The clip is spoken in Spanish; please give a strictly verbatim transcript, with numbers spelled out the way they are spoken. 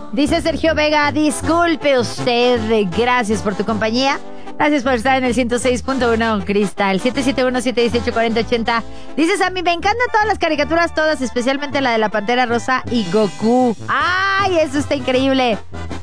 Dice Sergio Vega, disculpe usted, gracias por tu compañía. Gracias por estar en el ciento seis punto uno Cristal. siete siete uno, siete uno ocho, cuatro cero ocho cero. Dices a mí, me encantan todas las caricaturas, todas, especialmente la de la Pantera Rosa y Goku. ¡Ay, eso está increíble!